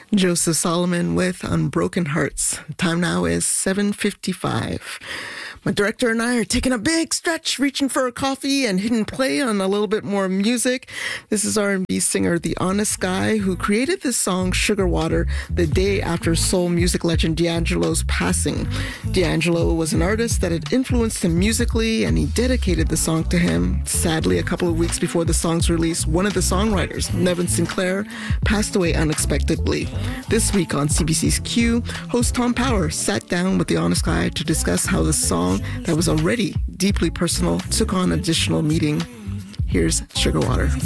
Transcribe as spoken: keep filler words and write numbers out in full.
Joseph Solomon with Unbroken Hearts. Time now is seven fifty-five. My director and I are taking a big stretch, reaching for a coffee and hitting play on a little bit more music. This is R and B singer The Honest Guy, who created this song, Sugar Water, the day after soul music legend D'Angelo's passing. D'Angelo was an artist that had influenced him musically, and he dedicated the song to him. Sadly, a couple of weeks before the song's release, one of the songwriters, Nevin Sinclair, passed away unexpectedly. This week on C B C's Q, host Tom Power sat down with The Honest Guy to discuss how the song that was already deeply personal took on additional meaning. Here's Sugar Water.